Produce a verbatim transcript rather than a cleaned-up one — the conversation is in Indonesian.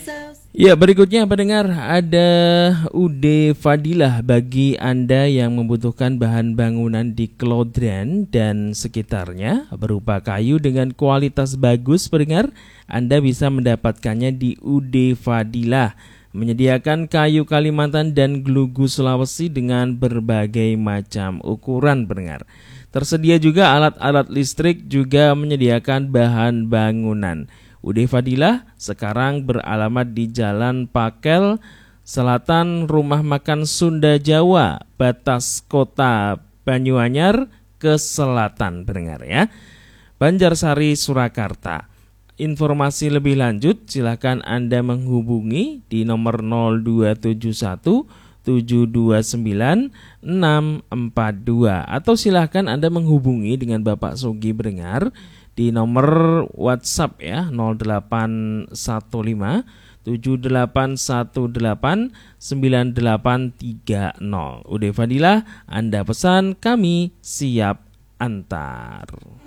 Ya, berikutnya pendengar, ada U D Fadilah bagi Anda yang membutuhkan bahan bangunan di Klodren dan sekitarnya berupa kayu dengan kualitas bagus. Pendengar, Anda bisa mendapatkannya di U D Fadilah, menyediakan kayu Kalimantan dan glugu Sulawesi dengan berbagai macam ukuran. Pendengar, tersedia juga alat-alat listrik, juga menyediakan bahan bangunan. U D Fadilah sekarang beralamat di Jalan Pakel, Selatan Rumah Makan Sunda Jawa, batas kota Banyuanyar ke selatan, pendengar ya, Banjarsari, Surakarta. Informasi lebih lanjut silakan Anda menghubungi di nomor nol dua tujuh satu tujuh dua sembilan enam empat dua atau silakan Anda menghubungi dengan Bapak Sogi Pendengar di nomor WhatsApp ya nol delapan satu lima tujuh delapan satu delapan sembilan delapan tiga nol. U D Fadilah, Anda pesan, kami siap antar.